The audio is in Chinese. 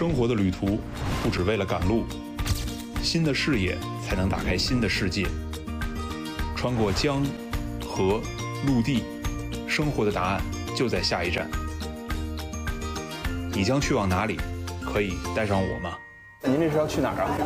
生活的旅途不只为了赶路，新的视野才能打开新的世界。穿过江、河、陆地，生活的答案就在下一站。你将去往哪里？可以带上我吗？ 您这是要去哪儿啊？